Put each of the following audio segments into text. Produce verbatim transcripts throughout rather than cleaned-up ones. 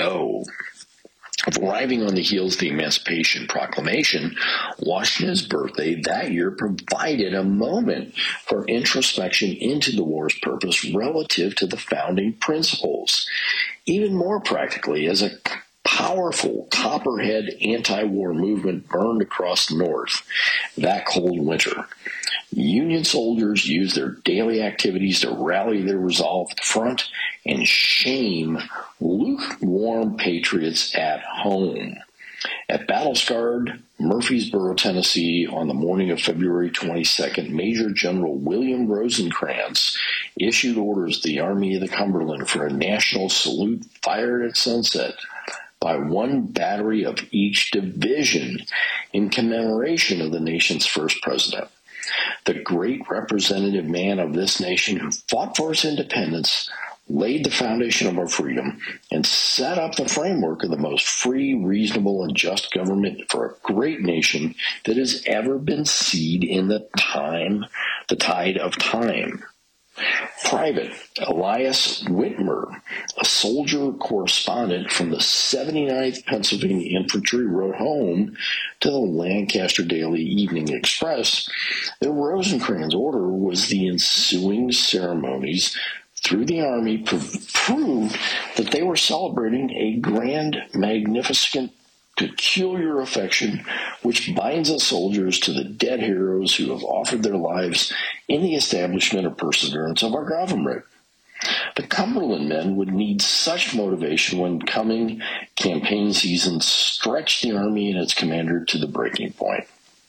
Oh. Of arriving on the heels of the Emancipation Proclamation, Washington's birthday that year provided a moment for introspection into the war's purpose relative to the founding principles. Even more practically, as a powerful Copperhead anti-war movement burned across the North that cold winter, Union soldiers used their daily activities to rally their resolve at the front and shame lukewarm patriots at home. At battle-scarred Murfreesboro, Tennessee, on the morning of February twenty-second, Major General William Rosecrans issued orders to the Army of the Cumberland for a national salute fired at sunset by one battery of each division in commemoration of the nation's first president. The great representative man of this nation who fought for its independence, laid the foundation of our freedom, and set up the framework of the most free, reasonable, and just government for a great nation that has ever been seen in the time, the tide of time. Private Elias Whitmer, a soldier correspondent from the seventy-ninth Pennsylvania Infantry, wrote home to the Lancaster Daily Evening Express that Rosecrans' order was the ensuing ceremonies through the Army proved that they were celebrating a grand, magnificent, peculiar affection which binds us soldiers to the dead heroes who have offered their lives in the establishment or perseverance of our government. The Cumberland men would need such motivation when coming campaign season stretched the Army and its commander to the breaking point.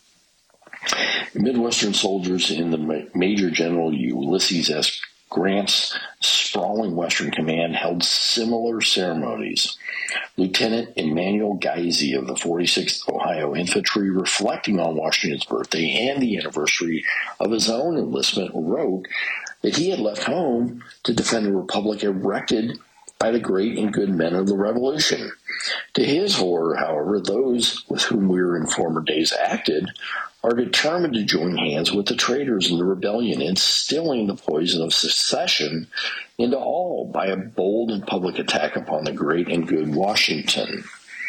Midwestern soldiers in the Major General Ulysses S. Grant's sprawling Western Command held similar ceremonies. Lieutenant Emmanuel Geisy of the forty-sixth Ohio Infantry, reflecting on Washington's birthday and the anniversary of his own enlistment, wrote that he had left home to defend a republic erected by the great and good men of the Revolution. To his horror, however, those with whom we were in former days acted are determined to join hands with the traitors in the rebellion, instilling the poison of secession into all by a bold and public attack upon the great and good Washington.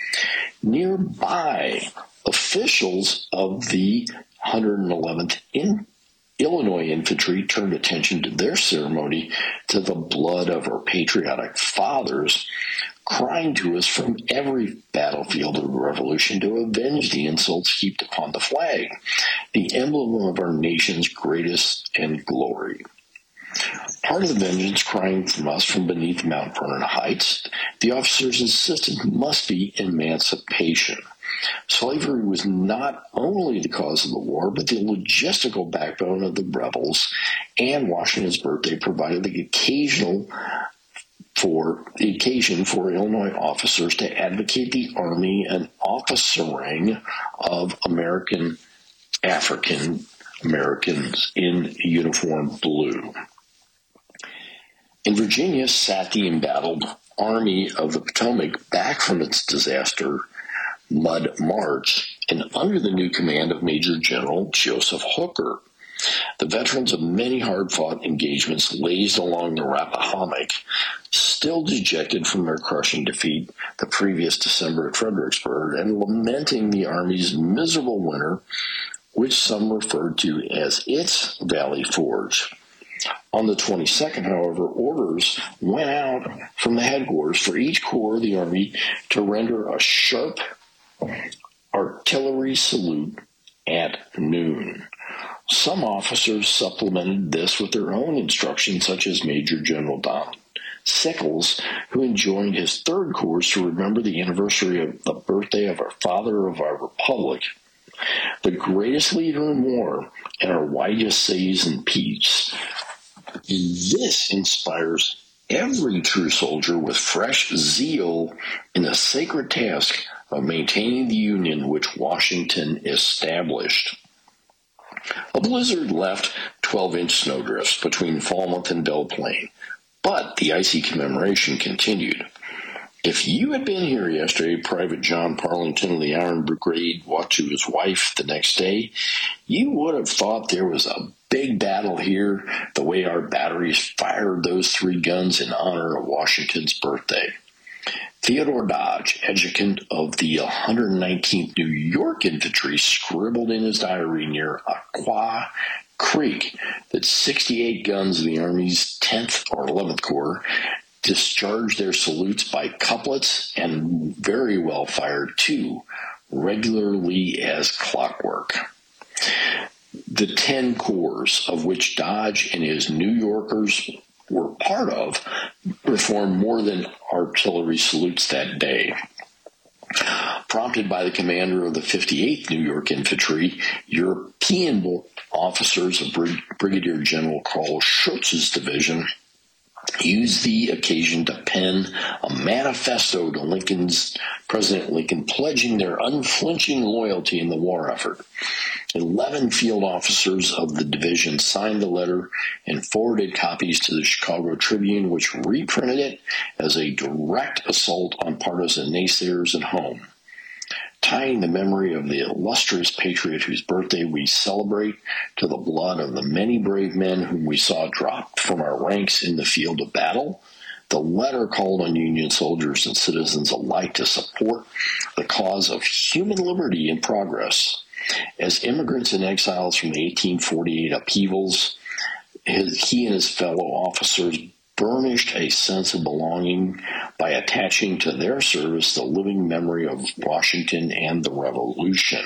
Nearby, officials of the one hundred eleventh in Illinois Infantry turned attention to their ceremony to the blood of our patriotic fathers, crying to us from every battlefield of the Revolution to avenge the insults heaped upon the flag, the emblem of our nation's greatest and glory. Part of the vengeance crying from us from beneath Mount Vernon Heights, the officers insisted must be emancipation. Slavery was not only the cause of the war, but the logistical backbone of the rebels, and Washington's birthday provided the occasional for the occasion for Illinois officers to advocate the Army and officering of American African Americans in uniform blue. In Virginia sat the embattled Army of the Potomac back from its disaster mud march and under the new command of Major General Joseph Hooker. The veterans of many hard-fought engagements lazed along the Rappahannock, still dejected from their crushing defeat the previous December at Fredericksburg and lamenting the Army's miserable winter, which some referred to as its Valley Forge. On the twenty-second, however, orders went out from the headquarters for each corps of the Army to render a sharp artillery salute at noon. Some officers supplemented this with their own instructions, such as Major General Don Sickles, who enjoined his third corps to remember the anniversary of the birthday of our father of our republic, the greatest leader in war and our widest saves in peace. This inspires every true soldier with fresh zeal in the sacred task of maintaining the Union which Washington established. A blizzard left twelve-inch snowdrifts between Falmouth and Belle Plaine, but the icy commemoration continued. If you had been here yesterday, Private John Parlington of the Iron Brigade walked to his wife the next day, you would have thought there was a big battle here, the way our batteries fired those three guns in honor of Washington's birthday. Theodore Dodge, adjutant of the one hundred nineteenth New York Infantry, scribbled in his diary near Aquia Creek that sixty-eight guns of the Army's tenth or eleventh Corps discharged their salutes by couplets and very well fired too, regularly as clockwork. The ten corps, of which Dodge and his New Yorkers were part of, performed more than artillery salutes that day. Prompted by the commander of the fifty-eighth New York Infantry, European officers of Brig- Brigadier General Carl Schurz's division used the occasion to pen a manifesto to Lincoln's President Lincoln, pledging their unflinching loyalty in the war effort. Eleven field officers of the division signed the letter and forwarded copies to the Chicago Tribune, which reprinted it as a direct assault on partisan naysayers at home. Tying the memory of the illustrious patriot whose birthday we celebrate to the blood of the many brave men whom we saw drop from our ranks in the field of battle, the letter called on Union soldiers and citizens alike to support the cause of human liberty and progress. As immigrants and exiles from the eighteen forty-eight upheavals, his, he and his fellow officers burnished a sense of belonging by attaching to their service the living memory of Washington and the Revolution.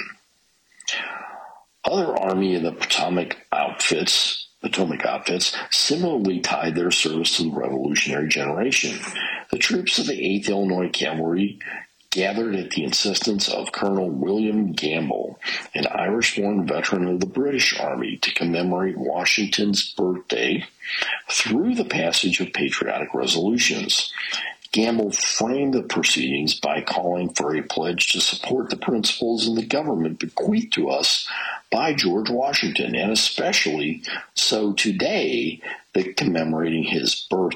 Other Army of the Potomac outfits, Potomac outfits similarly tied their service to the revolutionary generation. The troops of the eighth Illinois Cavalry gathered at the insistence of Colonel William Gamble, an Irish-born veteran of the British Army, to commemorate Washington's birthday through the passage of patriotic resolutions. Gamble framed the proceedings by calling for a pledge to support the principles in the government bequeathed to us by George Washington, and especially so today, that commemorating his birth.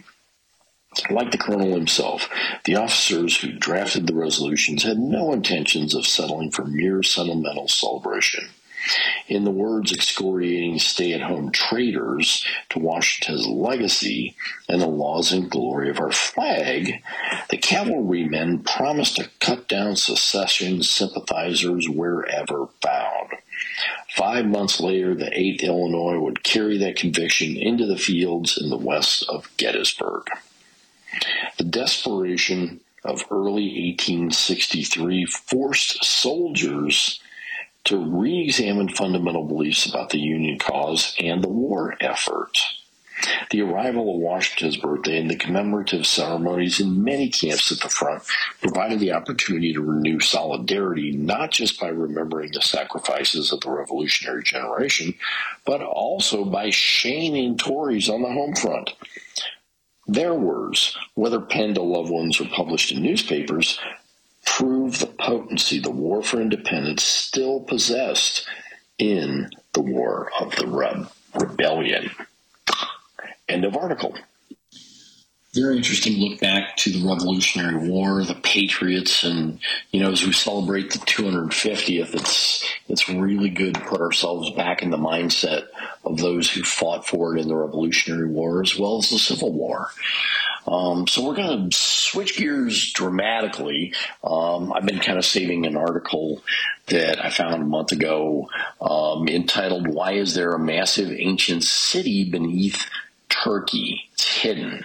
Like the colonel himself, the officers who drafted the resolutions had no intentions of settling for mere sentimental celebration. In the words excoriating stay-at-home traitors to Washington's legacy and the laws and glory of our flag, the cavalrymen promised to cut down secession sympathizers wherever found. Five months later, the eighth Illinois would carry that conviction into the fields in the west of Gettysburg. The desperation of early eighteen sixty-three forced soldiers to re-examine fundamental beliefs about the Union cause and the war effort. The arrival of Washington's birthday and the commemorative ceremonies in many camps at the front provided the opportunity to renew solidarity, not just by remembering the sacrifices of the revolutionary generation, but also by shaming Tories on the home front. Their words, whether penned to loved ones or published in newspapers, prove the potency the War for Independence still possessed in the War of the Re- Rebellion. End of article. Very interesting look back to the Revolutionary War, the Patriots, and, you know, as we celebrate the two hundred fiftieth, it's it's really good to put ourselves back in the mindset of those who fought for it in the Revolutionary War as well as the Civil War. Um, so we're going to switch gears dramatically. Um, I've been kind of saving an article that I found a month ago um, entitled, "Why is there a massive ancient city beneath Turkey? It's hidden."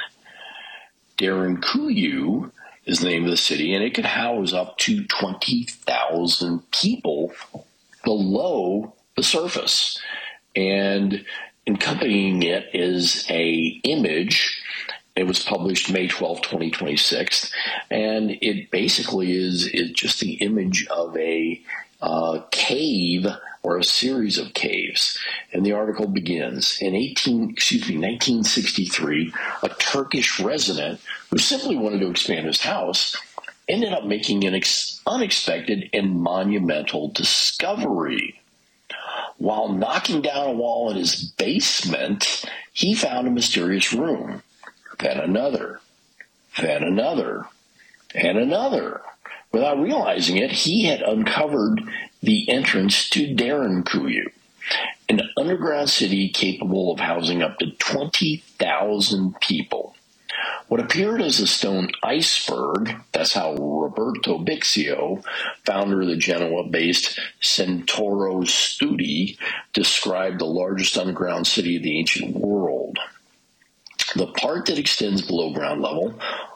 Derinkuyu is the name of the city, and it could house up to twenty thousand people below the surface. And accompanying it is a image. It was published May twelfth, twenty twenty-six, and it basically is, is just the image of a uh, cave or a series of caves. And the article begins, in eighteen, excuse me, nineteen sixty-three, a Turkish resident who simply wanted to expand his house ended up making an ex- unexpected and monumental discovery. While knocking down a wall in his basement, he found a mysterious room. Then another, then another, and another. Without realizing it, he had uncovered the entrance to Derinkuyu, an underground city capable of housing up to twenty thousand people. What appeared as a stone iceberg, that's how Roberto Bixio, founder of the Genoa-based Centro Studi, described the largest underground city of the ancient world. The part that extends below ground level,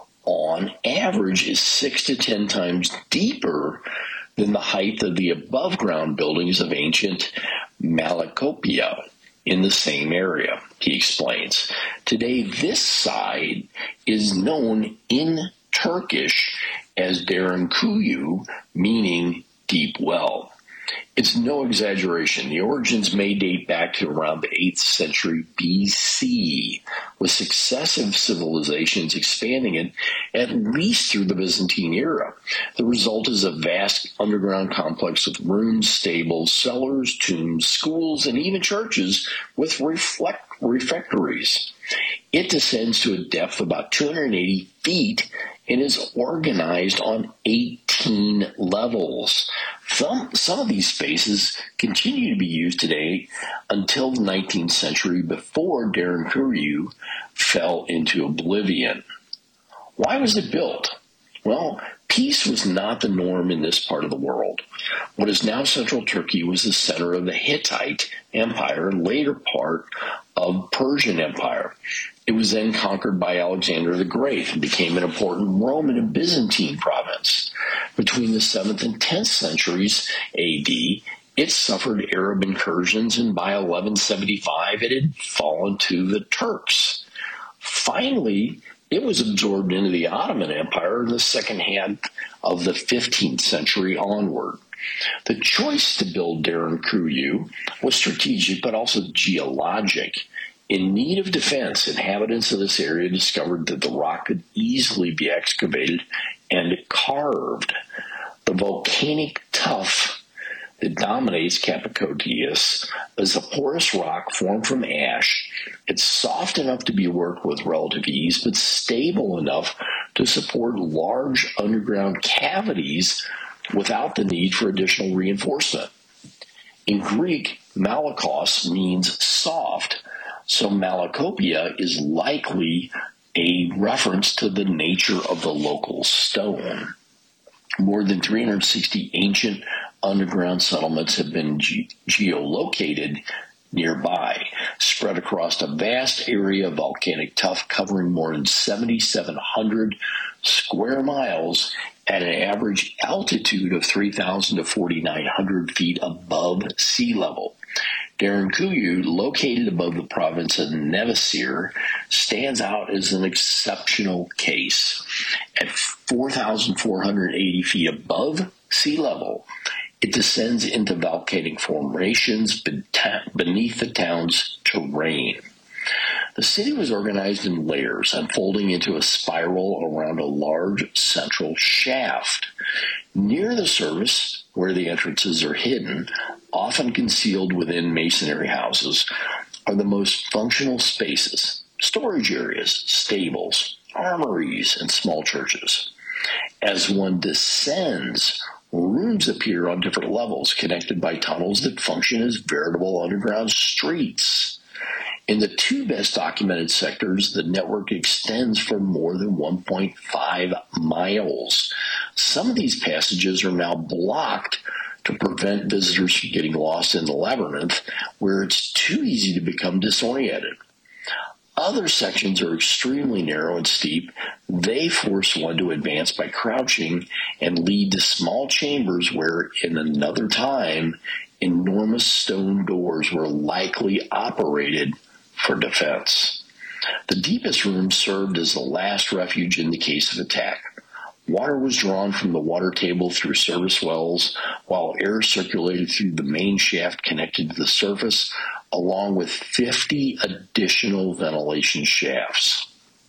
on average, is six to ten times deeper than the height of the above-ground buildings of ancient Malacopia in the same area, he explains. Today, this side is known in Turkish as Derinkuyu, meaning deep well. It's no exaggeration. The origins may date back to around the eighth century B C, with successive civilizations expanding it at least through the Byzantine era. The result is a vast underground complex with rooms, stables, cellars, tombs, schools, and even churches with reflect- refectories. It descends to a depth of about two hundred eighty feet and is organized on eighteen levels. Some, some of these spaces continue to be used today until the nineteenth century, before Derinkuyu fell into oblivion. Why was it built? Well, peace was not the norm in this part of the world. What is now central Turkey was the center of the Hittite Empire and later part of Persian Empire. It was then conquered by Alexander the Great and became an important Roman and Byzantine province. Between the seventh and tenth centuries A D, it suffered Arab incursions, and by eleven seventy-five it had fallen to the Turks. Finally, it was absorbed into the Ottoman Empire in the second half of the fifteenth century onward. The choice to build Derinkuyu was strategic but also geologic. In need of defense, inhabitants of this area discovered that the rock could easily be excavated and carved. The volcanic tuff that dominates Cappadocia is a porous rock formed from ash. It's soft enough to be worked with relative ease, but stable enough to support large underground cavities without the need for additional reinforcement. In Greek, malakos means soft, so Malacopia is likely a reference to the nature of the local stone. More than three hundred sixty ancient underground settlements have been ge- geolocated nearby, spread across a vast area of volcanic tuff covering more than seven thousand seven hundred square miles at an average altitude of three thousand to four thousand nine hundred feet above sea level. Derinkuyu, located above the province of Nevşehir, stands out as an exceptional case. At four thousand four hundred eighty feet above sea level, it descends into volcanic formations beneath the town's terrain. The city was organized in layers, unfolding into a spiral around a large central shaft. Near the surface, where the entrances are hidden, often concealed within masonry houses, are the most functional spaces: storage areas, stables, armories, and small churches. As one descends, rooms appear on different levels, connected by tunnels that function as veritable underground streets. In the two best documented sectors, the network extends for more than one point five miles. Some of these passages are now blocked to prevent visitors from getting lost in the labyrinth, where it's too easy to become disoriented. Other sections are extremely narrow and steep. They force one to advance by crouching and lead to small chambers where, in another time, enormous stone doors were likely operated for defense. The deepest room served as the last refuge in the case of attack. Water was drawn from the water table through service wells, while air circulated through the main shaft connected to the surface, along with fifty additional ventilation shafts.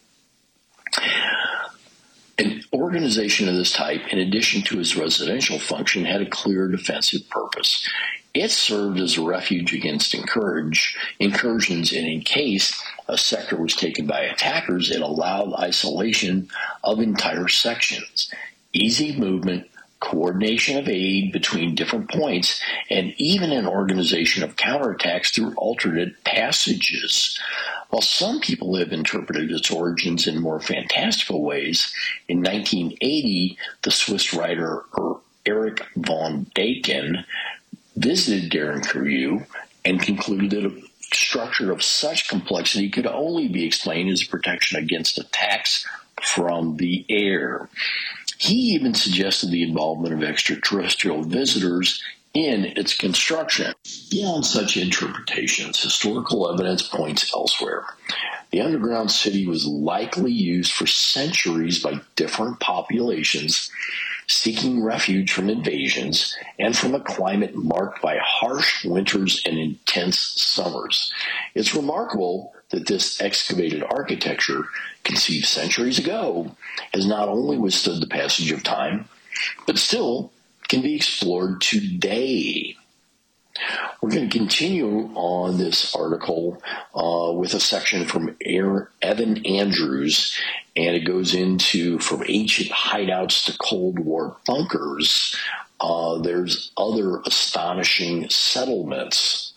An organization of this type, in addition to its residential function, had a clear defensive purpose. It served as a refuge against encourage, incursions, and in case a sector was taken by attackers, it allowed isolation of entire sections. Easy movement, coordination of aid between different points, and even an organization of counterattacks through alternate passages. While some people have interpreted its origins in more fantastical ways, in nineteen eighty, the Swiss writer Erich von Däniken visited Derinkerjü and concluded that a structure of such complexity could only be explained as a protection against attacks from the air. He even suggested the involvement of extraterrestrial visitors in its construction. Beyond such interpretations, historical evidence points elsewhere. The underground city was likely used for centuries by different populations seeking refuge from invasions and from a climate marked by harsh winters and intense summers. It's remarkable that this excavated architecture, conceived centuries ago, has not only withstood the passage of time, but still can be explored today. We're going to continue on this article uh, with a section from Evan Andrews, and it goes into from ancient hideouts to Cold War bunkers. Uh, there's other astonishing settlements.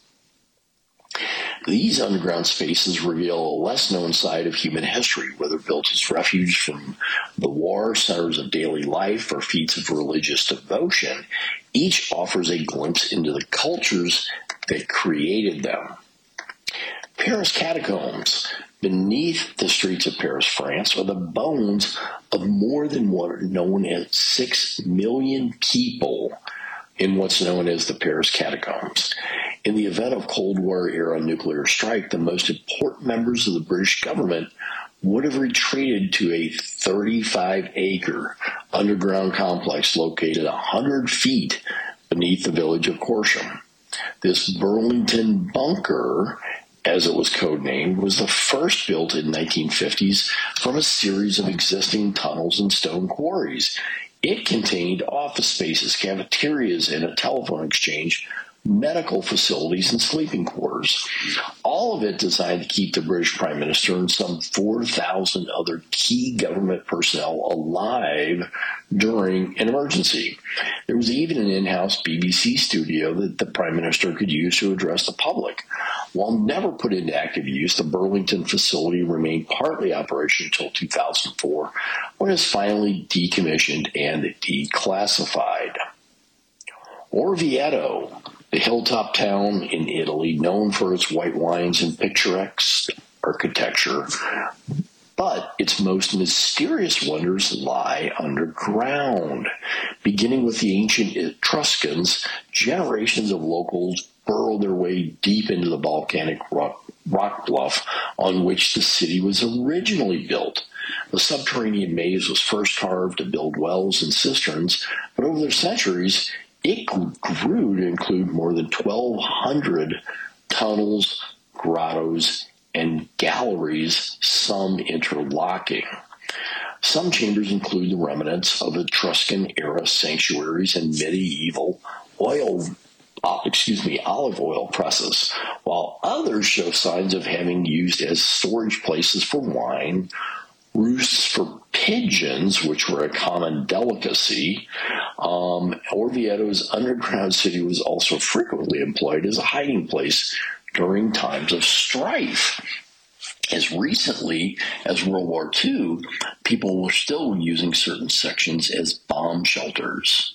These underground spaces reveal a less-known side of human history, whether built as refuge from the war, centers of daily life, or feats of religious devotion. Each offers a glimpse into the cultures that created them. Paris catacombs. Beneath the streets of Paris, France, are the bones of more than what are known as six million people in what's known as the Paris catacombs. In the event of Cold War-era nuclear strike, the most important members of the British government would have retreated to a thirty-five acre underground complex located one hundred feet beneath the village of Corsham. This Burlington bunker, as it was codenamed, was the first built in the nineteen fifties from a series of existing tunnels and stone quarries. It contained office spaces, cafeterias, and a telephone exchange, medical facilities, and sleeping quarters. All of it designed to keep the British Prime Minister and some four thousand other key government personnel alive during an emergency. There was even an in-house B B C studio that the Prime Minister could use to address the public. While never put into active use, the Burlington facility remained partly operational until two thousand four, when it was finally decommissioned and declassified. Orvieto, the hilltop town in Italy, known for its white wines and picturesque architecture, but its most mysterious wonders lie underground. Beginning with the ancient Etruscans, generations of locals burrowed their way deep into the volcanic rock, rock bluff on which the city was originally built. The subterranean maze was first carved to build wells and cisterns, but over the centuries, it grew to include more than twelve hundred tunnels, grottos, and galleries, some interlocking. Some chambers include the remnants of Etruscan-era sanctuaries and medieval oil, uh, excuse me, olive oil presses, while others show signs of having used as storage places for wine, roosts for pigeons, which were a common delicacy. Um, Orvieto's underground city was also frequently employed as a hiding place during times of strife. As recently as World War Two, people were still using certain sections as bomb shelters.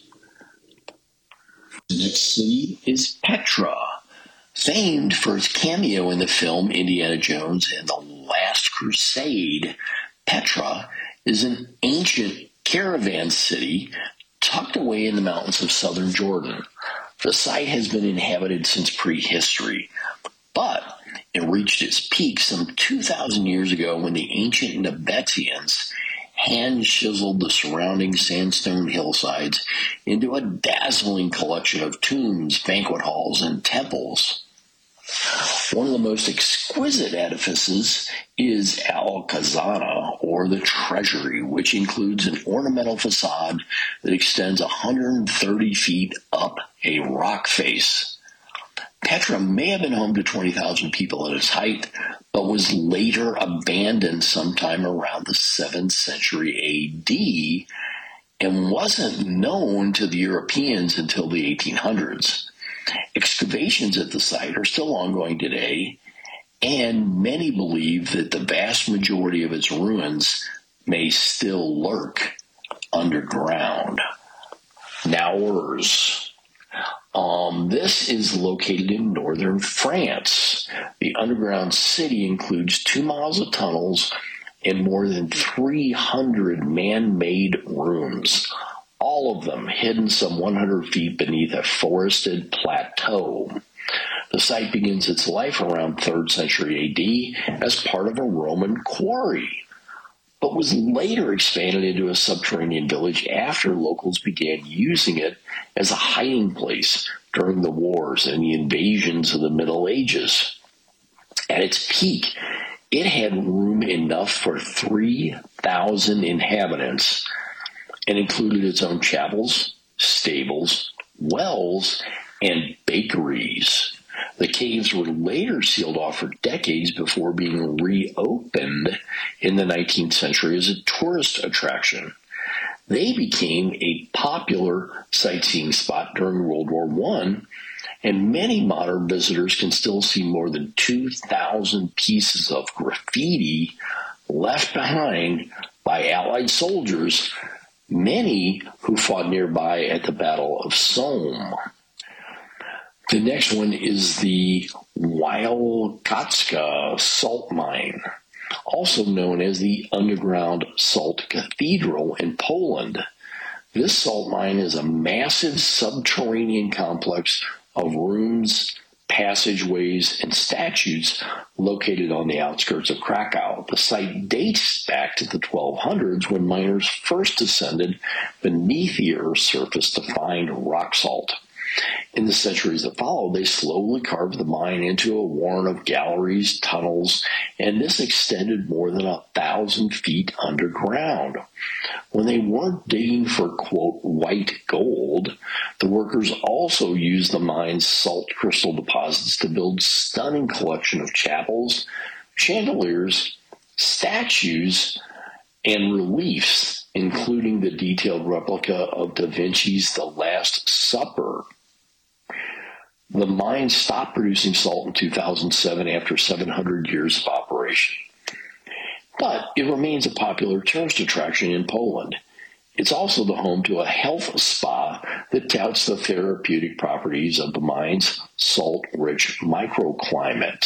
The next city is Petra. Famed for its cameo in the film Indiana Jones and the Last Crusade, Petra is an ancient caravan city tucked away in the mountains of southern Jordan. The site has been inhabited since prehistory, but it reached its peak some two thousand years ago when the ancient Nabateans hand-chiseled the surrounding sandstone hillsides into a dazzling collection of tombs, banquet halls, and temples. One of the most exquisite edifices is Al-Khazana, or the Treasury, which includes an ornamental facade that extends one hundred thirty feet up a rock face. Petra may have been home to twenty thousand people at its height, but was later abandoned sometime around the seventh century A D, and wasn't known to the Europeans until the eighteen hundreds. Excavations at the site are still ongoing today, and many believe that the vast majority of its ruins may still lurk underground. Now, Urs. Um, this is located in northern France. The underground city includes two miles of tunnels and more than three hundred man-made rooms, all of them hidden some one hundred feet beneath a forested plateau. The site begins its life around third century A D as part of a Roman quarry, but was later expanded into a subterranean village after locals began using it as a hiding place during the wars and the invasions of the Middle Ages. At its peak, it had room enough for three thousand inhabitants and included its own chapels, stables, wells, and bakeries. The caves were later sealed off for decades before being reopened in the nineteenth century as a tourist attraction. They became a popular sightseeing spot during World War One, and many modern visitors can still see more than two thousand pieces of graffiti left behind by Allied soldiers, many who fought nearby at the Battle of Somme. The next one is the Wielkocka salt mine, also known as the Underground Salt Cathedral in Poland. This salt mine is a massive subterranean complex of rooms, passageways, and statues located on the outskirts of Krakow. The site dates back to the twelve hundreds when miners first descended beneath the Earth's surface to find rock salt. In the centuries that followed, they slowly carved the mine into a warren of galleries, tunnels, and this extended more than a thousand feet underground. When they weren't digging for, quote, white gold, the workers also used the mine's salt crystal deposits to build stunning collection of chapels, chandeliers, statues, and reliefs, including the detailed replica of Da Vinci's The Last Supper. The mine stopped producing salt in two thousand seven after seven hundred years of operation. But it remains a popular tourist attraction in Poland. It's also the home to a health spa that touts the therapeutic properties of the mine's salt-rich microclimate.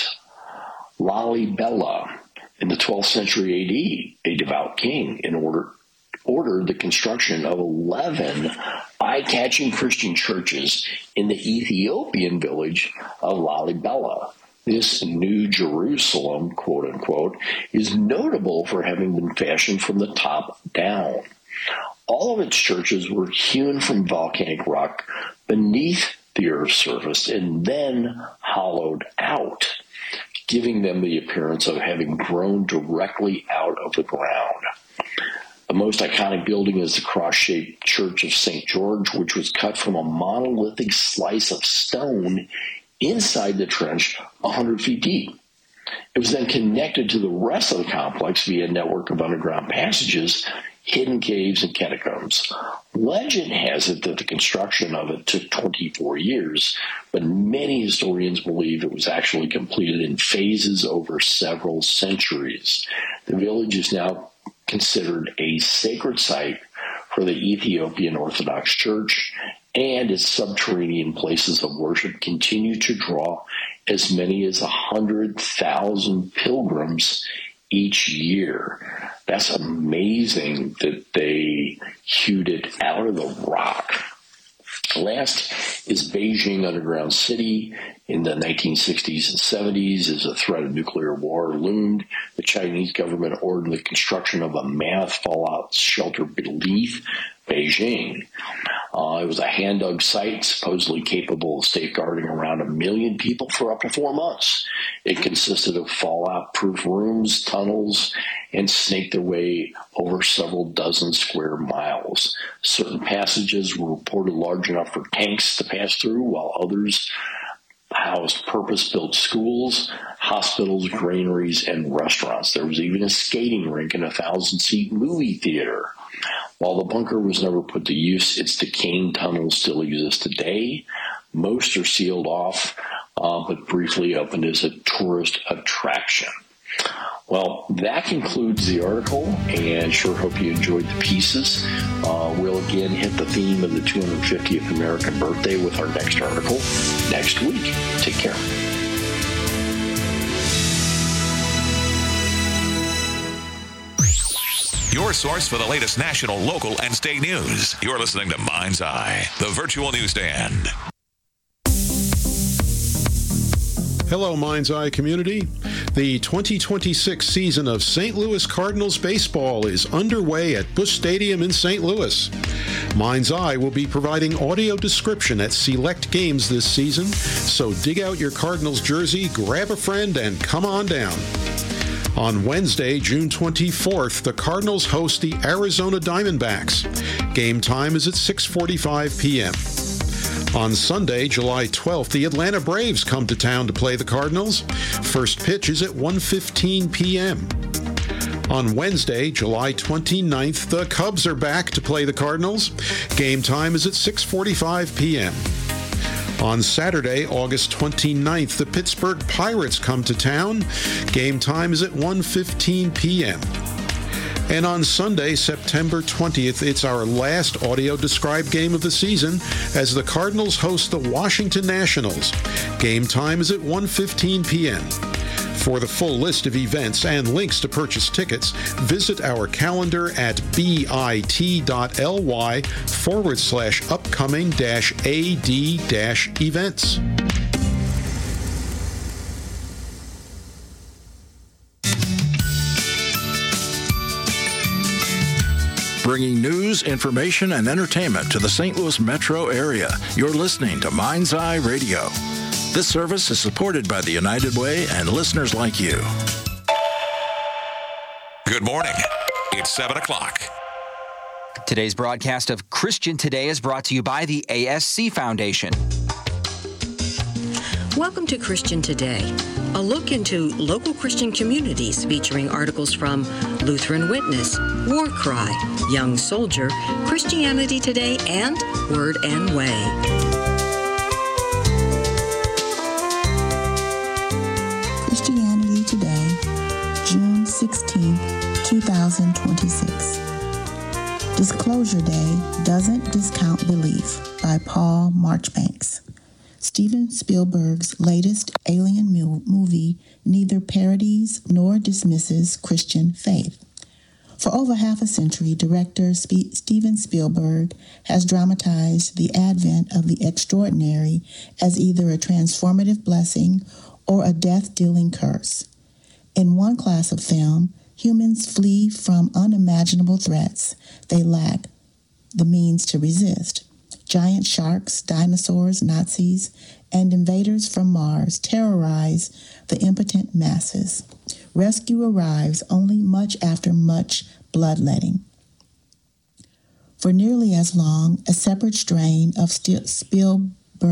Lalibela, in the twelfth century A D, a devout king in order ordered the construction of eleven eye-catching Christian churches in the Ethiopian village of Lalibela. This New Jerusalem, quote-unquote, is notable for having been fashioned from the top down. All of its churches were hewn from volcanic rock beneath the Earth's surface and then hollowed out, giving them the appearance of having grown directly out of the ground. The most iconic building is the cross-shaped Church of Saint George, which was cut from a monolithic slice of stone inside the trench one hundred feet deep. It was then connected to the rest of the complex via a network of underground passages, hidden caves, and catacombs. Legend has it that the construction of it took twenty-four years, but many historians believe it was actually completed in phases over several centuries. The village is now considered a sacred site for the Ethiopian Orthodox Church, and its subterranean places of worship continue to draw as many as one hundred thousand pilgrims each year. That's amazing that they hewed it out of the rock. Last is Beijing Underground City. In the nineteen sixties and seventies, as a threat of nuclear war loomed, the Chinese government ordered the construction of a mammoth fallout shelter beneath Beijing. Uh, it was a hand-dug site supposedly capable of safeguarding around a million people for up to four months. It consisted of fallout-proof rooms, tunnels, and snaked their way over several dozen square miles. Certain passages were reported large enough for tanks to pass through, while others housed purpose-built schools, hospitals, granaries, and restaurants. There was even a skating rink and a thousand-seat movie theater. While the bunker was never put to use, its decaying tunnels still exist today. Most are sealed off, uh, but briefly opened as a tourist attraction. Well, that concludes the article, and sure hope you enjoyed the pieces. Uh, we'll again hit the theme of the two hundred fiftieth American birthday with our next article next week. Take care. Your source for the latest national, local, and state news. You're listening to Mind's Eye, the virtual newsstand. Hello, Mind's Eye community. The twenty twenty-six season of Saint Louis Cardinals baseball is underway at Busch Stadium in Saint Louis. Mind's Eye will be providing audio description at select games this season, so dig out your Cardinals jersey, grab a friend, and come on down. On Wednesday, June twenty-fourth, the Cardinals host the Arizona Diamondbacks. Game time is at six forty-five p.m. On Sunday, July twelfth, the Atlanta Braves come to town to play the Cardinals. First pitch is at one fifteen p.m. On Wednesday, July twenty-ninth, the Cubs are back to play the Cardinals. Game time is at six forty-five p.m. On Saturday, August twenty-ninth, the Pittsburgh Pirates come to town. Game time is at one fifteen p.m. And on Sunday, September twentieth, it's our last audio-described game of the season as the Cardinals host the Washington Nationals. Game time is at one fifteen p.m. For the full list of events and links to purchase tickets, visit our calendar at bit.ly forward slash upcoming dash AD dash events. Bringing news, information, and entertainment to the Saint Louis metro area. You're listening to Mind's Eye Radio. This service is supported by the United Way and listeners like you. Good morning. It's seven o'clock. Today's broadcast of Christian Today is brought to you by the A S C Foundation. Welcome to Christian Today, a look into local Christian communities featuring articles from Lutheran Witness, War Cry, Young Soldier, Christianity Today, and Word and Way. Christianity Today, June sixteenth, twenty twenty-six. Disclosure Day Doesn't Discount Belief by Paul Marchbanks. Steven Spielberg's latest alien movie neither parodies nor dismisses Christian faith. For over half a century, director Sp- Steven Spielberg has dramatized the advent of the extraordinary as either a transformative blessing or a death-dealing curse. In one class of film, humans flee from unimaginable threats they lack the means to resist. Giant sharks, dinosaurs, Nazis, and invaders from Mars terrorize the impotent masses. Rescue arrives only much after much bloodletting. For nearly as long, a separate strain of Spielbergian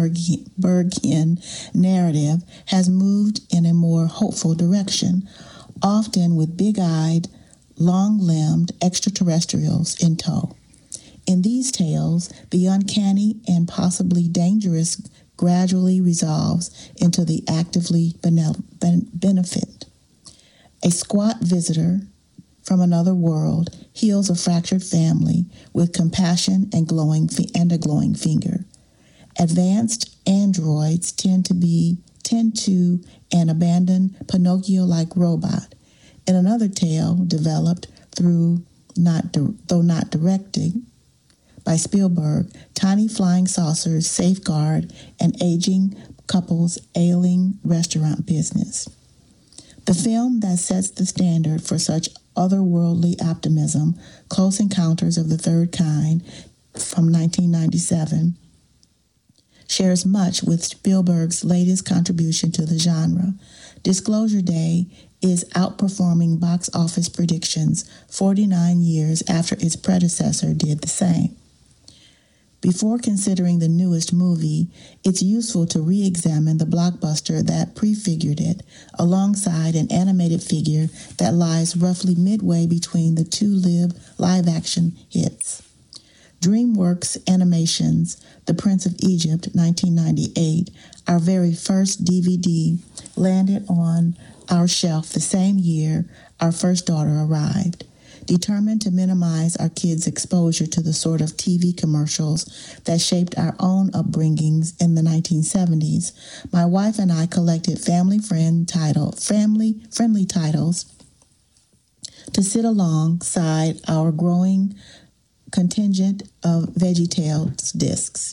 narrative has moved in a more hopeful direction, often with big-eyed, long-limbed extraterrestrials in tow. In these tales, the uncanny and possibly dangerous gradually resolves into the actively beneficent. A squat visitor from another world heals a fractured family with compassion and glowing fi- and a glowing finger. Advanced androids tend to be tend to an abandoned Pinocchio-like robot. In another tale developed through not di- though not directed by Spielberg, tiny flying saucers safeguard an aging couple's ailing restaurant business. The film that sets the standard for such otherworldly optimism, Close Encounters of the Third Kind, from nineteen ninety-seven, shares much with Spielberg's latest contribution to the genre. Disclosure Day is outperforming box office predictions forty-nine years after its predecessor did the same. Before considering the newest movie, it's useful to re-examine the blockbuster that prefigured it, alongside an animated figure that lies roughly midway between the two live-action hits. DreamWorks Animation's The Prince of Egypt, nineteen ninety-eight, our very first D V D, landed on our shelf the same year our first daughter arrived. Determined to minimize our kids' exposure to the sort of T V commercials that shaped our own upbringings in the nineteen seventies, my wife and I collected family friend title, family friendly titles to sit alongside our growing contingent of VeggieTales discs.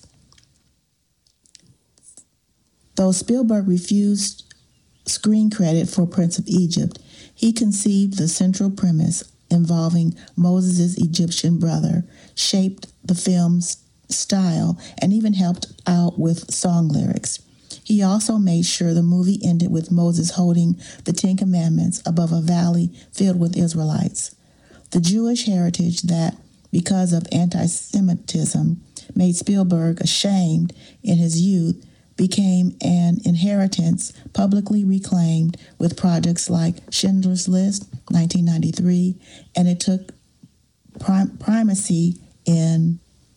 Though Spielberg refused screen credit for Prince of Egypt, he conceived the central premise involving Moses' Egyptian brother, shaped the film's style, and even helped out with song lyrics. He also made sure the movie ended with Moses holding the Ten Commandments above a valley filled with Israelites. The Jewish heritage that, because of anti-Semitism, made Spielberg ashamed in his youth became an inheritance publicly reclaimed with projects like Schindler's List, nineteen ninety-three, and it took prim- primacy in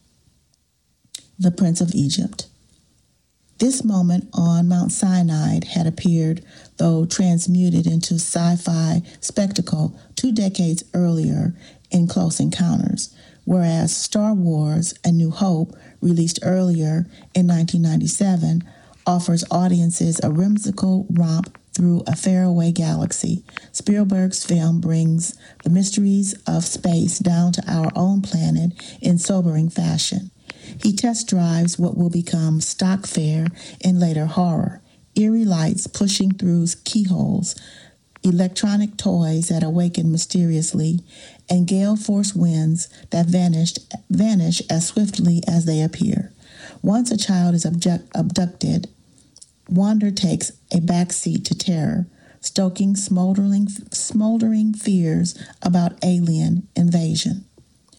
The Prince of Egypt. This moment on Mount Sinai had appeared, though transmuted into sci-fi spectacle two decades earlier in Close Encounters, whereas Star Wars: A New Hope, released earlier in nineteen ninety-seven, offers audiences a whimsical romp through a faraway galaxy. Spielberg's film brings the mysteries of space down to our own planet in sobering fashion. He test drives what will become stock fare in later horror: eerie lights pushing through keyholes, electronic toys that awaken mysteriously, and gale force winds that vanished, vanish as swiftly as they appear. Once a child is abduct, abducted, wonder takes a backseat to terror, stoking smoldering, smoldering fears about alien invasion.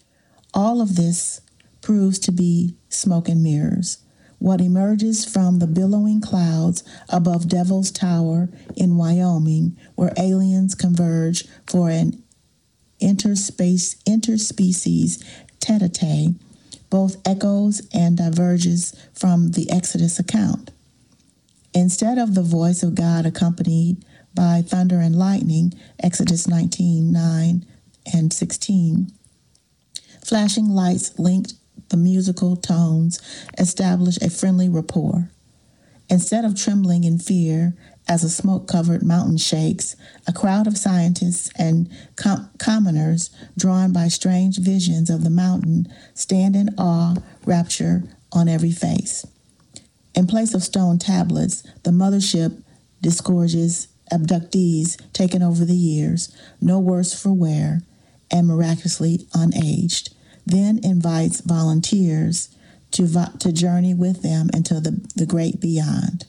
All of this proves to be smoke and mirrors. What emerges from the billowing clouds above Devil's Tower in Wyoming, where aliens converge for an interspace, interspecies tete-a-tete, both echoes and diverges from the Exodus account. Instead of the voice of God accompanied by thunder and lightning, Exodus nineteen, nine and sixteen, flashing lights linked the musical tones, establish a friendly rapport. Instead of trembling in fear as a smoke-covered mountain shakes, a crowd of scientists and com- commoners, drawn by strange visions of the mountain, stand in awe, rapture on every face. In place of stone tablets, the mothership disgorges abductees taken over the years, no worse for wear, and miraculously unaged, then invites volunteers to, vo- to journey with them into the, the great beyond.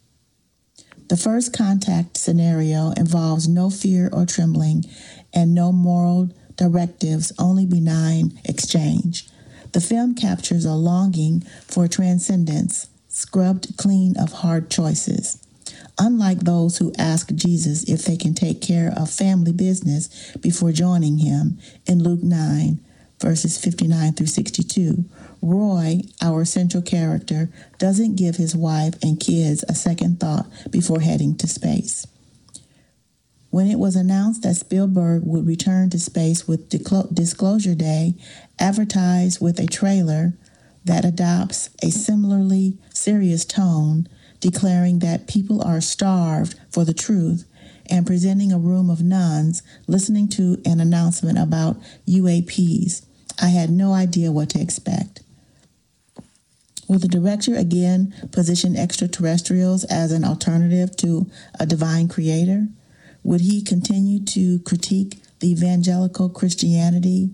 The first contact scenario involves no fear or trembling and no moral directives, only benign exchange. The film captures a longing for transcendence, scrubbed clean of hard choices. Unlike those who ask Jesus if they can take care of family business before joining him in Luke nine, verses fifty-nine through sixty-two, Roy, our central character, doesn't give his wife and kids a second thought before heading to space. When it was announced that Spielberg would return to space with Disclosure Day, advertised with a trailer that adopts a similarly serious tone, declaring that people are starved for the truth, and presenting a room of nuns listening to an announcement about U A Ps, I had no idea what to expect. Will the director again position extraterrestrials as an alternative to a divine creator? Would he continue to critique the evangelical Christianity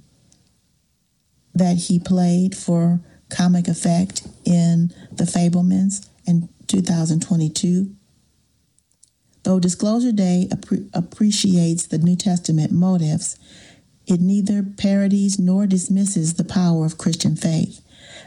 that he played for comic effect in The Fabelmans in two thousand twenty-two? Though Disclosure Day ap- appreciates the New Testament motives, it neither parodies nor dismisses the power of Christian faith.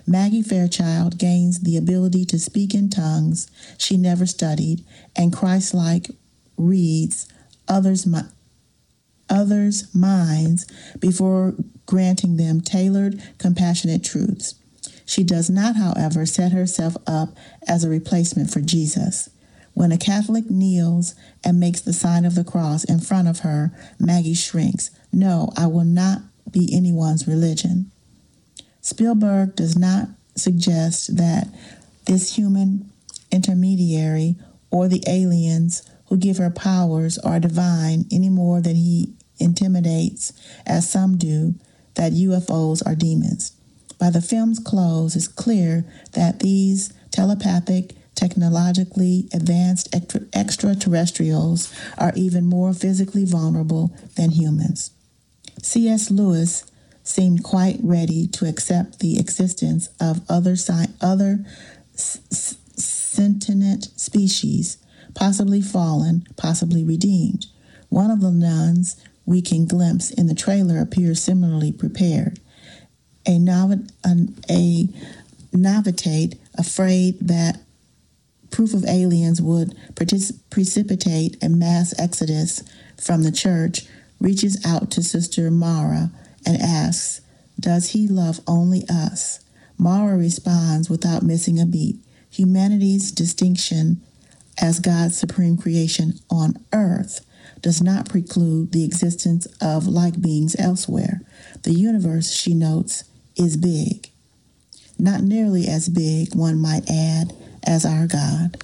Maggie Fairchild gains the ability to speak in tongues she never studied and Christ-like reads others' mi- others' minds before granting them tailored, compassionate truths. She does not, however, set herself up as a replacement for Jesus. When a Catholic kneels and makes the sign of the cross in front of her, Maggie shrinks. No, I will not be anyone's religion. Spielberg does not suggest that this human intermediary or the aliens who give her powers are divine any more than he intimidates, as some do, that U F Os are demons. By the film's close, it's clear that these telepathic, technologically advanced extra- extraterrestrials are even more physically vulnerable than humans. C S. Lewis seemed quite ready to accept the existence of other si- other s- s- sentient species, possibly fallen, possibly redeemed. One of the nuns we can glimpse in the trailer appears similarly prepared. A, novi- an, a novitate afraid that proof of aliens would partic- precipitate a mass exodus from the church reaches out to Sister Mara and asks, "Does he love only us?" Mara responds without missing a beat. Humanity's distinction as God's supreme creation on earth does not preclude the existence of like beings elsewhere. The universe, she notes, is big. Not nearly as big, one might add, as our God.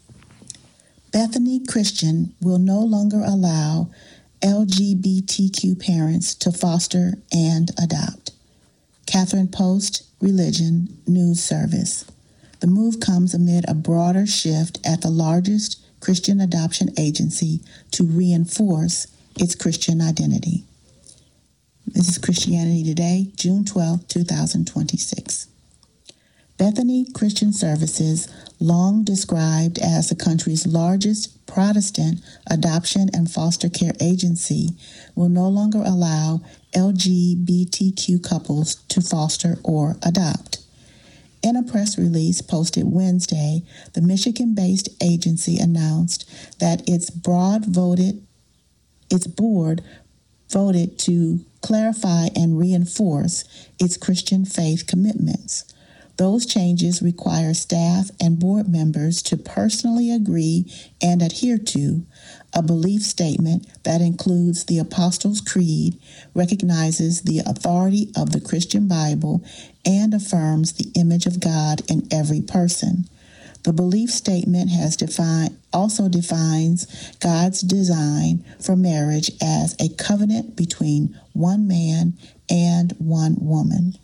Bethany Christian will no longer allow L G B T Q parents to foster and adopt. Catherine Post, Religion News Service. The move comes amid a broader shift at the largest Christian adoption agency to reinforce its Christian identity. This is Christianity Today, June twelfth, twenty twenty-six. Bethany Christian Services, long described as the country's largest Protestant adoption and foster care agency, will no longer allow L G B T Q couples to foster or adopt. In a press release posted Wednesday, the Michigan-based agency announced that its broad voted, its board voted to clarify and reinforce its Christian faith commitments. Those changes require staff and board members to personally agree and adhere to a belief statement that includes the Apostles' Creed, recognizes the authority of the Christian Bible, and affirms the image of God in every person. The belief statement has defined, also defines God's design for marriage as a covenant between one man and one woman.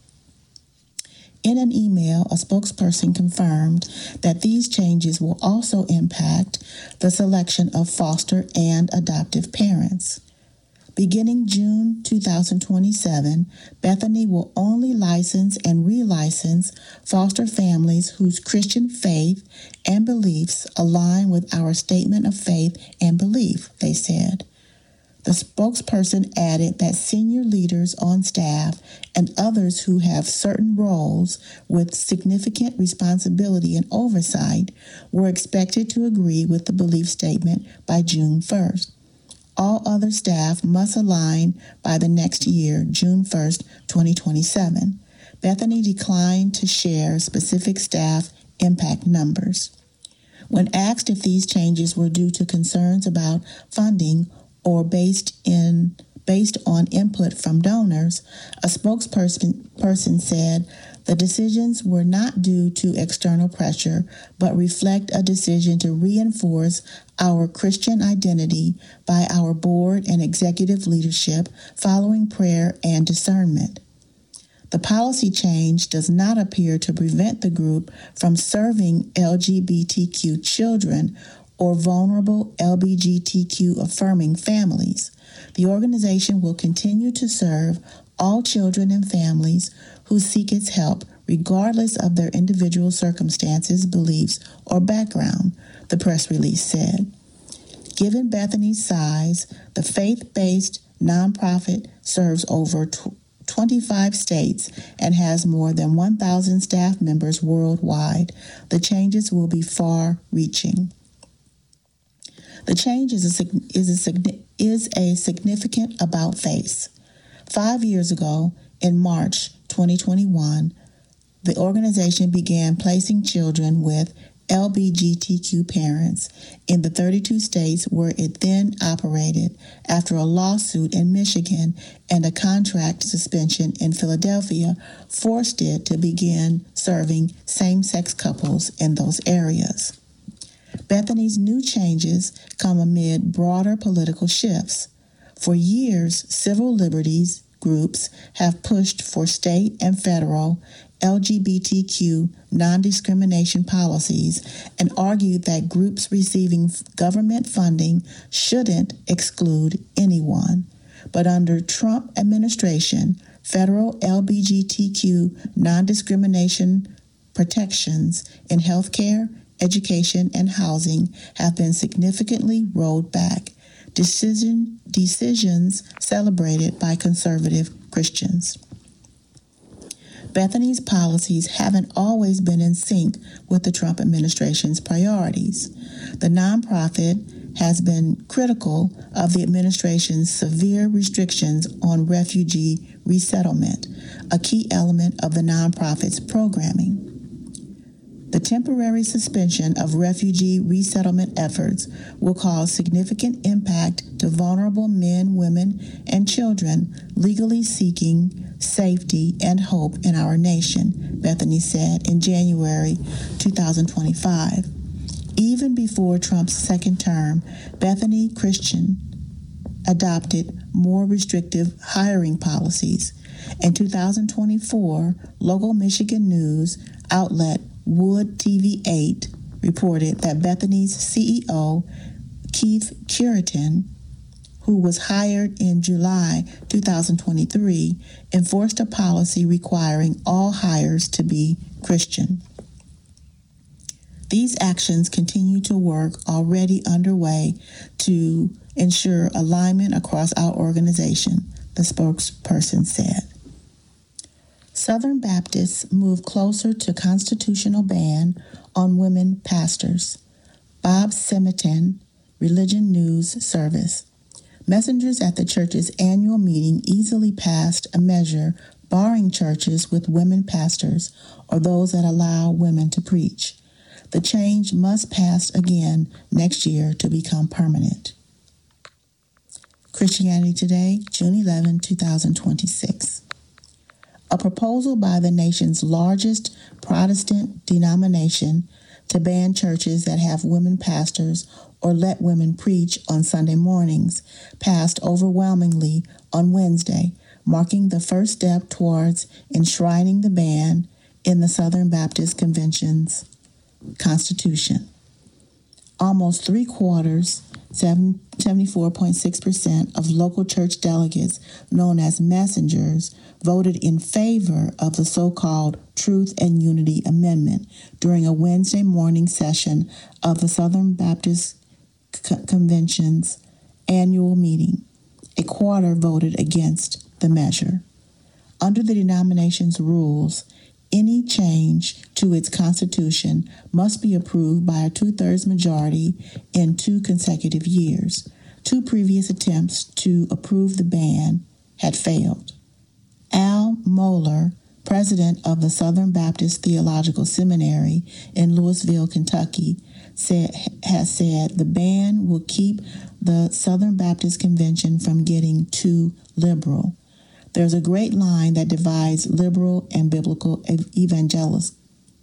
In an email, a spokesperson confirmed that these changes will also impact the selection of foster and adoptive parents. Beginning June twenty twenty-seven, Bethany will only license and relicense foster families whose Christian faith and beliefs align with our statement of faith and belief, they said. The spokesperson added that senior leaders on staff and others who have certain roles with significant responsibility and oversight were expected to agree with the belief statement by June first. All other staff must align by the next year, June first, twenty twenty-seven. Bethany declined to share specific staff impact numbers. When asked if these changes were due to concerns about funding or based in based on input from donors, a spokesperson person said the decisions were not due to external pressure, but reflect a decision to reinforce our Christian identity by our board and executive leadership following prayer and discernment. The policy change does not appear to prevent the group from serving L G B T Q children or vulnerable L G B T Q affirming families. The organization will continue to serve all children and families who seek its help, regardless of their individual circumstances, beliefs, or background, the press release said. Given Bethany's size, the faith-based nonprofit serves over twenty-five states and has more than one thousand staff members worldwide. The changes will be far-reaching. The change is a, is a, is a significant about-face. Five years ago, in March twenty twenty-one, the organization began placing children with L G B T Q parents in the thirty-two states where it then operated after a lawsuit in Michigan and a contract suspension in Philadelphia forced it to begin serving same-sex couples in those areas. Bethany's new changes come amid broader political shifts. For years, civil liberties groups have pushed for state and federal L G B T Q non-discrimination policies and argued that groups receiving government funding shouldn't exclude anyone. But under Trump administration, federal L G B T Q non-discrimination protections in healthcare, education, and housing have been significantly rolled back. Decision, decisions celebrated by conservative Christians. Bethany's policies haven't always been in sync with the Trump administration's priorities. The nonprofit has been critical of the administration's severe restrictions on refugee resettlement, a key element of the nonprofit's programming. The temporary suspension of refugee resettlement efforts will cause significant impact to vulnerable men, women, and children legally seeking safety and hope in our nation, Bethany said in January twenty twenty-five. Even before Trump's second term, Bethany Christian adopted more restrictive hiring policies. In two thousand twenty-four, local Michigan news outlet Wood T V eight reported that Bethany's C E O, Keith Curitin, who was hired in July two thousand twenty-three, enforced a policy requiring all hires to be Christian. These actions continue to work already underway to ensure alignment across our organization, the spokesperson said. Southern Baptists move closer to constitutional ban on women pastors. Bob Semitin, Religion News Service. Messengers at the church's annual meeting easily passed a measure barring churches with women pastors or those that allow women to preach. The change must pass again next year to become permanent. Christianity Today, June eleventh, twenty twenty-six. A proposal by the nation's largest Protestant denomination to ban churches that have women pastors or let women preach on Sunday mornings passed overwhelmingly on Wednesday, marking the first step towards enshrining the ban in the Southern Baptist Convention's Constitution. Almost three quarters, seventy-four point six percent of local church delegates, known as messengers, voted in favor of the so-called Truth and Unity Amendment during a Wednesday morning session of the Southern Baptist Co- Convention's annual meeting. A quarter voted against the measure. Under the denomination's rules, any change to its constitution must be approved by a two-thirds majority in two consecutive years. Two previous attempts to approve the ban had failed. Al Mohler, president of the Southern Baptist Theological Seminary in Louisville, Kentucky, said, has said the ban will keep the Southern Baptist Convention from getting too liberal. There's a great line that divides liberal and biblical evangelis-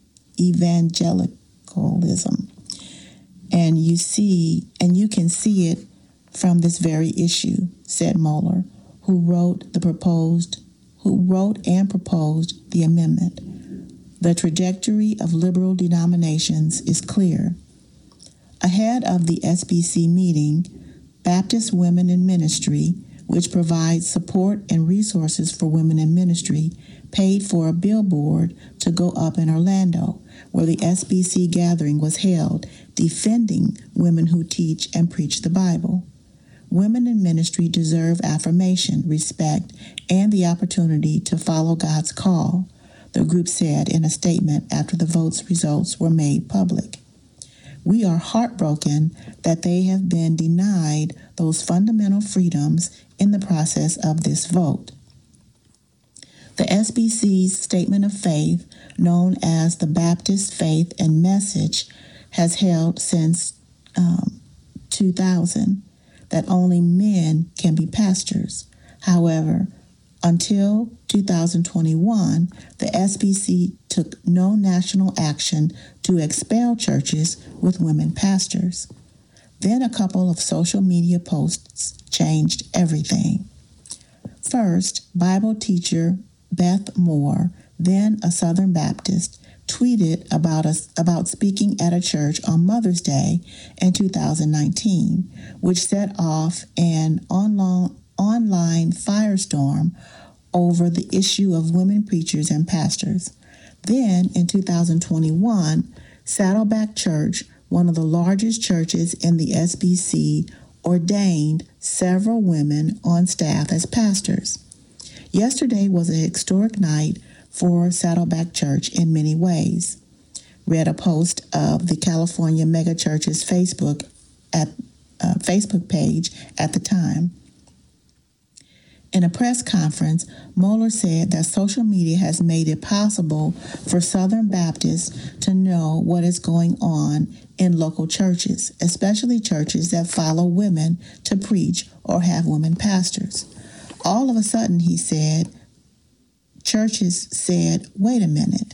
evangelicalism. And you see, and you can see it from this very issue, said Mohler, who wrote the proposed, who wrote and proposed the amendment. The trajectory of liberal denominations is clear. Ahead of the S B C meeting, Baptist Women in Ministry, which provides support and resources for women in ministry, paid for a billboard to go up in Orlando, where the S B C gathering was held, defending women who teach and preach the Bible. Women in ministry deserve affirmation, respect, and the opportunity to follow God's call, the group said in a statement after the vote's results were made public. We are heartbroken that they have been denied those fundamental freedoms in the process of this vote. The S B C's statement of faith, known as the Baptist Faith and Message, has held since um, two thousand that only men can be pastors. However, until two thousand twenty-one, the S B C took no national action to expel churches with women pastors. Then a couple of social media posts changed everything. First, Bible teacher Beth Moore, then a Southern Baptist, tweeted about us about speaking at a church on Mother's Day in two thousand nineteen, which set off an online, online firestorm over the issue of women preachers and pastors. Then, in two thousand twenty-one, Saddleback Church, one of the largest churches in the S B C, ordained several women on staff as pastors. Yesterday was a historic night for Saddleback Church in many ways. Read a post of the California Megachurch's Facebook at uh, Facebook page at the time. In a press conference, Moeller said that social media has made it possible for Southern Baptists to know what is going on in local churches, especially churches that follow women to preach or have women pastors. All of a sudden, he said, churches said, wait a minute.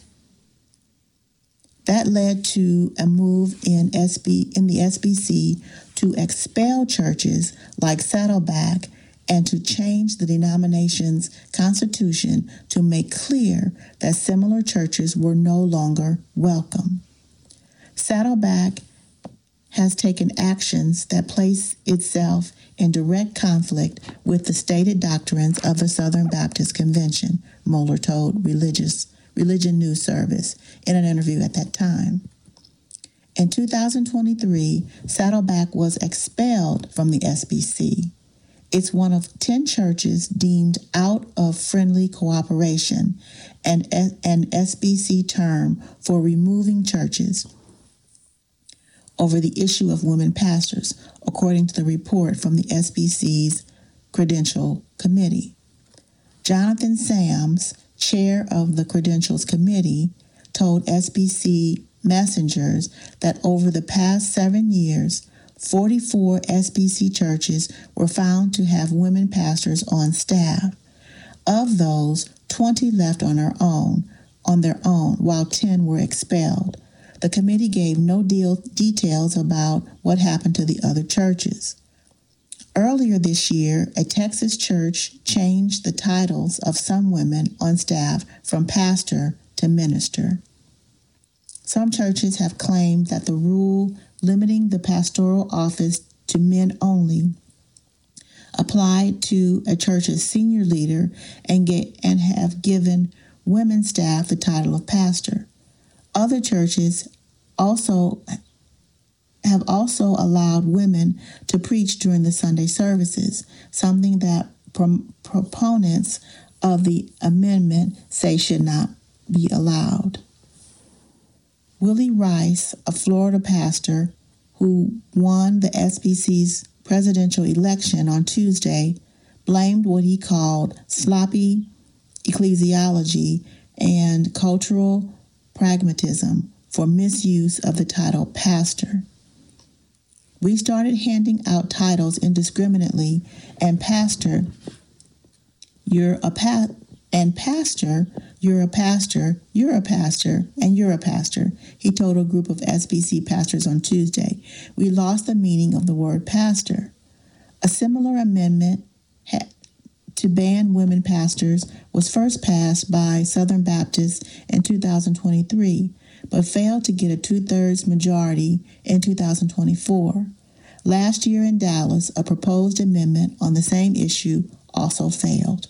That led to a move in S B in the S B C to expel churches like Saddleback and to change the denomination's constitution to make clear that similar churches were no longer welcome. Saddleback has taken actions that place itself in direct conflict with the stated doctrines of the Southern Baptist Convention, Moeller told Religious Religion News Service in an interview at that time. In two thousand twenty-three, Saddleback was expelled from the S B C. It's one of ten churches deemed out of friendly cooperation, and an S B C term for removing churches over the issue of women pastors, according to the report from the S B C's Credential Committee. Jonathan Sams, chair of the Credentials Committee, told S B C messengers that over the past seven years, forty-four S B C churches were found to have women pastors on staff. Of those, twenty left on their own, on their own, while ten were expelled. The committee gave no deal, details about what happened to the other churches. Earlier this year, a Texas church changed the titles of some women on staff from pastor to minister. Some churches have claimed that the rule limiting the pastoral office to men only applied to a church's senior leader and, get, and have given women staff the title of pastor. Other churches also have also allowed women to preach during the Sunday services, something that prom- proponents of the amendment say should not be allowed. Willie Rice, a Florida pastor who won the S B C's presidential election on Tuesday, blamed what he called sloppy ecclesiology and cultural pragmatism for misuse of the title pastor. We started handing out titles indiscriminately, and pastor, you're a pa- and pastor, you're a pastor, you're a pastor, and you're a pastor, he told a group of S B C pastors on Tuesday. We lost the meaning of the word pastor. A similar amendment ha- to ban women pastors was first passed by Southern Baptists in two thousand twenty-three, but failed to get a two-thirds majority in two thousand twenty-four. Last year in Dallas, a proposed amendment on the same issue also failed.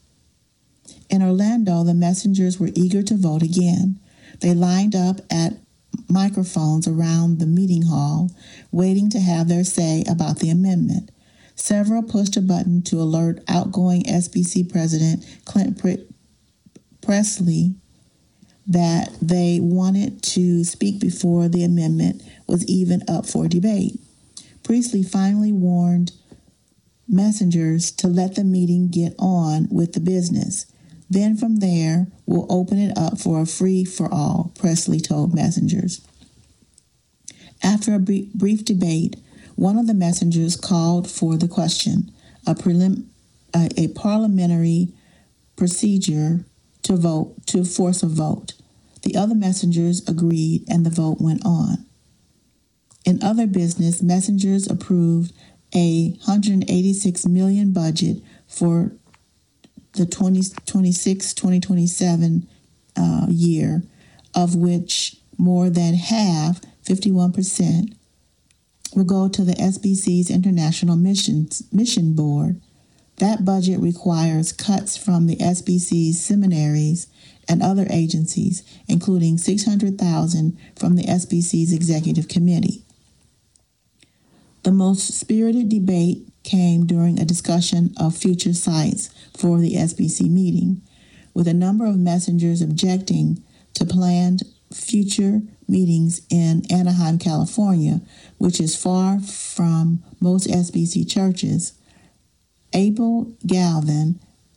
In Orlando, the messengers were eager to vote again. They lined up at microphones around the meeting hall, waiting to have their say about the amendment. Several pushed a button to alert outgoing S B C President Clint Pre- Presley that they wanted to speak before the amendment was even up for debate. Priestley finally warned messengers to let the meeting get on with the business. Then from there, we'll open it up for a free-for-all, Presley told messengers. After a brief debate, one of the messengers called for the question, a, prelim- a, a parliamentary procedure to vote, to force a vote. The other messengers agreed, and the vote went on. In other business, messengers approved a one hundred eighty-six million dollars budget for the twenty twenty-six twenty twenty-seven uh, year, of which more than half, fifty-one percent, will go to the S B C's International Missions, Mission Board. That budget requires cuts from the S B C's seminaries and other agencies, including six hundred thousand dollars from the S B C's Executive Committee. The most spirited debate came during a discussion of future sites for the S B C meeting, with a number of messengers objecting to planned future meetings in Anaheim, California, which is far from most S B C churches. Abel Galvin,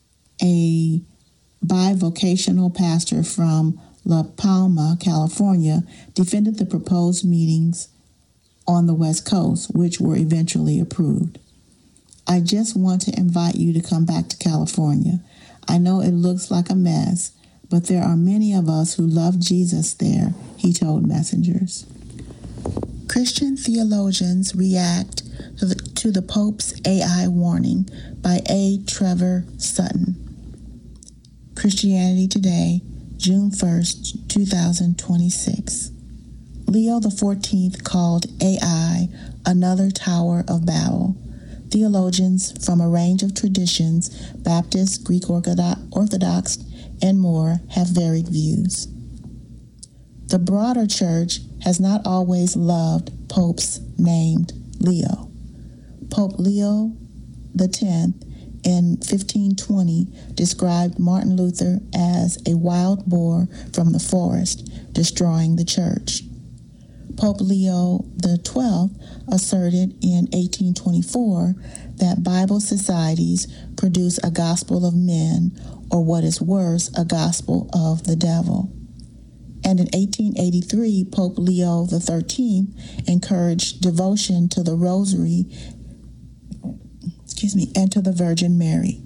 a bivocational pastor from La Palma, California, defended the proposed meetings on the West Coast, which were eventually approved. I just want to invite you to come back to California. I know it looks like a mess, but there are many of us who love Jesus there, he told messengers. Christian theologians react to the, to the Pope's A I warning by A. Trevor Sutton. Christianity Today, June first, twenty twenty-six. Leo the fourteenth called A I another Tower of Babel. Theologians from a range of traditions, Baptist, Greek Orthodox, and more, have varied views. The broader church has not always loved popes named Leo. Pope Leo the tenth in fifteen twenty described Martin Luther as a wild boar from the forest, destroying the church. Pope Leo the twelfth asserted in eighteen twenty-four that Bible societies produce a gospel of men, or what is worse, a gospel of the devil. And in eighteen eighty-three, Pope Leo the thirteenth encouraged devotion to the Rosary, excuse me, and to the Virgin Mary.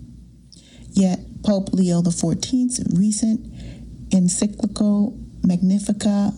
Yet Pope Leo the fourteenth's recent encyclical Magnificat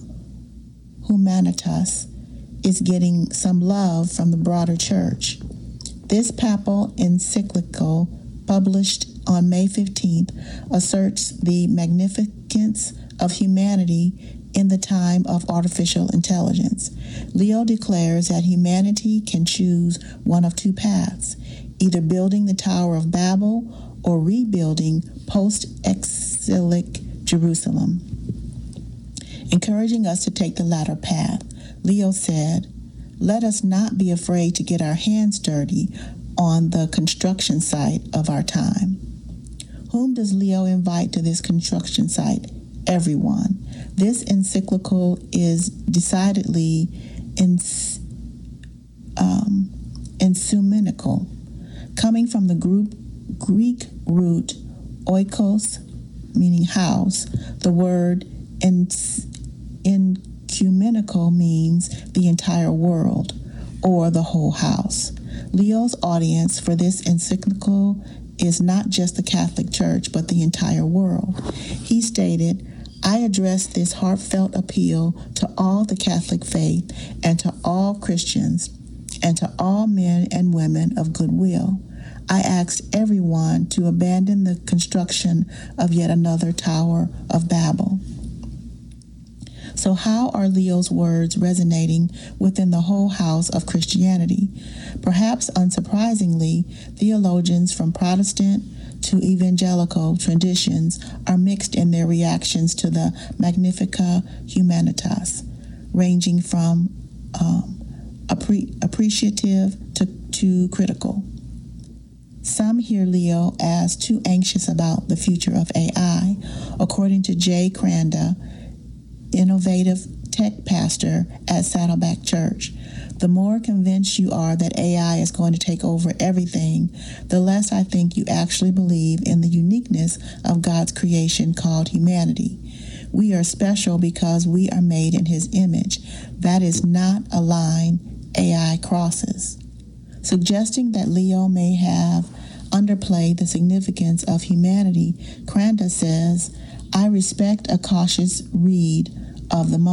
Humanitas is getting some love from the broader church. This papal encyclical, published on May fifteenth, asserts the magnificence of humanity in the time of artificial intelligence. Leo declares that humanity can choose one of two paths, either building the Tower of Babel or rebuilding post-exilic Jerusalem. Encouraging us to take the latter path, Leo said, "Let us not be afraid to get our hands dirty on the construction site of our time." Whom does Leo invite to this construction site? Everyone. This encyclical is decidedly ins, um, ecumenical, coming from the group, Greek root oikos, meaning house. The word ins, ecumenical means the entire world, or the whole house. Leo's audience for this encyclical is not just the Catholic Church, but the entire world. He stated, "I address this heartfelt appeal to all the Catholic faith and to all Christians and to all men and women of goodwill. I asked everyone to abandon the construction of yet another Tower of Babel." So how are Leo's words resonating within the whole house of Christianity? Perhaps unsurprisingly, theologians from Protestant to evangelical traditions are mixed in their reactions to the Magnificat Humanitas, ranging from um, appre- appreciative to too critical. Some hear Leo as too anxious about the future of A I. According to Jay Cranda, innovative tech pastor at Saddleback Church, the more convinced you are that A I is going to take over everything, the less I think you actually believe in the uniqueness of God's creation called humanity. We are special because we are made in His image. That is not a line A I crosses. Suggesting that Leo may have underplayed the significance of humanity, Cranda says, I respect a cautious read of the moment.